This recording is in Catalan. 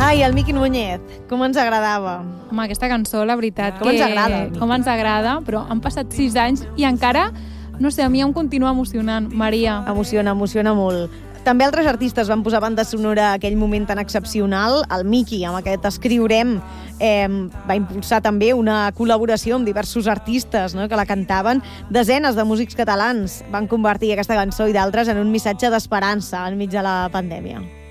Ai, el Miqui Núñez, com ens agradava. Home, aquesta cançó, la veritat, Com ens agrada. Com ens agrada, però han passat 6 anys i encara, no sé, a mi em continua emocionant, Maria. Emociona molt. També altres artistes van posar banda sonora a aquell moment tan excepcional. El Miqui, amb aquest Escriurem, va impulsar també una col·laboració amb diversos artistes, no?, que la cantaven. Desenes de músics catalans van convertir aquesta cançó i d'altres en un missatge d'esperança enmig de la pandèmia.